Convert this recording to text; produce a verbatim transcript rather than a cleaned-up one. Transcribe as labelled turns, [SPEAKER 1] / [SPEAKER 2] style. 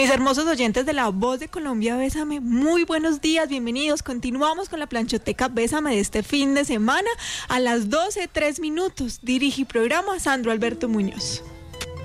[SPEAKER 1] Mis hermosos oyentes de La Voz de Colombia, Bésame, muy buenos días, bienvenidos. Continuamos con la planchoteca Bésame de este fin de semana a las doce, tres minutos. Dirige y programa Sandro Alberto Muñoz.